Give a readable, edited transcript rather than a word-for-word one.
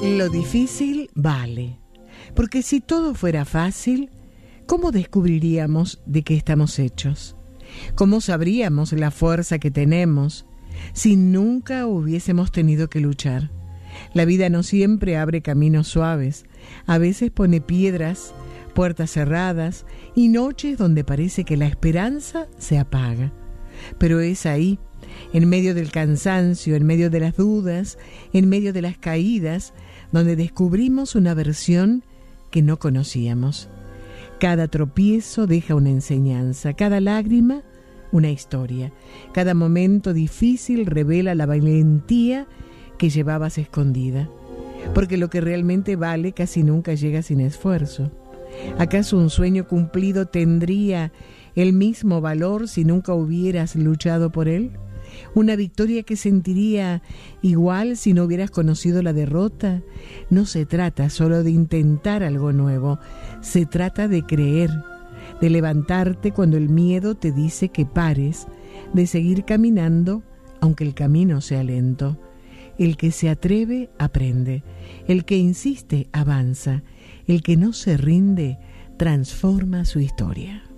Lo difícil vale, porque si todo fuera fácil, ¿cómo descubriríamos de qué estamos hechos? ¿Cómo sabríamos la fuerza que tenemos si nunca hubiésemos tenido que luchar? La vida no siempre abre caminos suaves, a veces pone piedras, puertas cerradas y noches donde parece que la esperanza se apaga. Pero es ahí, en medio del cansancio, en medio de las dudas, en medio de las caídas, donde descubrimos una versión que no conocíamos. Cada tropiezo deja una enseñanza, cada lágrima una historia, cada momento difícil revela la valentía que llevabas escondida, porque lo que realmente vale casi nunca llega sin esfuerzo. ¿Acaso un sueño cumplido tendría el mismo valor si nunca hubieras luchado por él? ¿Una victoria que sentiría igual si no hubieras conocido la derrota? No se trata solo de intentar algo nuevo, se trata de creer, de levantarte cuando el miedo te dice que pares, de seguir caminando aunque el camino sea lento. El que se atreve aprende, el que insiste avanza, el que no se rinde transforma su historia.